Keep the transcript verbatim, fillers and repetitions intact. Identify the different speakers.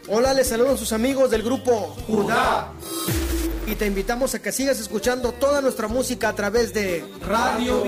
Speaker 1: Hola, les saludo a sus amigos del grupo Judá. Y te invitamos a que sigas escuchando toda nuestra música a través de
Speaker 2: Radio